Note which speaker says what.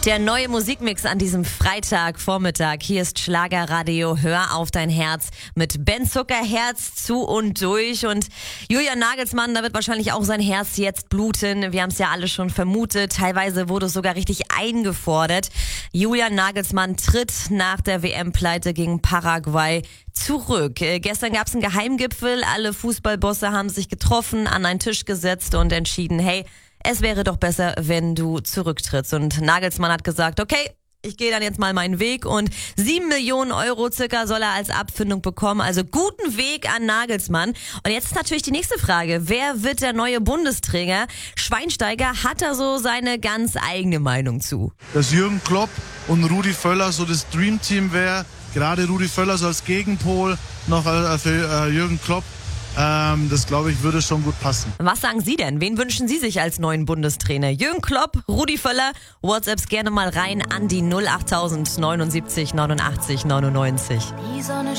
Speaker 1: Der neue Musikmix an diesem Freitagvormittag. Hier ist Schlagerradio. Hör auf dein Herz mit Ben Zuckerherz zu und durch. Und Julian Nagelsmann, da wird wahrscheinlich auch sein Herz jetzt bluten. Wir haben es ja alle schon vermutet. Teilweise wurde es sogar richtig eingefordert. Julian Nagelsmann tritt nach der WM-Pleite gegen Paraguay zurück. Gestern gab es einen Geheimgipfel. Alle Fußballbosse haben sich getroffen, an einen Tisch gesetzt und entschieden, hey, es wäre doch besser, wenn du zurücktrittst. Und Nagelsmann hat gesagt, okay, ich gehe dann jetzt mal meinen Weg und 7 Millionen Euro circa soll er als Abfindung bekommen. Also guten Weg an Nagelsmann. Und jetzt ist natürlich die nächste Frage. Wer wird der neue Bundestrainer? Schweinsteiger hat da so seine ganz eigene Meinung zu.
Speaker 2: Dass Jürgen Klopp und Rudi Völler so das Dreamteam wäre. Gerade Rudi Völler so als Gegenpol noch für Jürgen Klopp. Das, glaube ich, würde schon gut passen.
Speaker 1: Was sagen Sie denn? Wen wünschen Sie sich als neuen Bundestrainer? Jürgen Klopp, Rudi Völler? WhatsApps gerne mal rein an die 08000 79 89 99.
Speaker 3: Die Sonne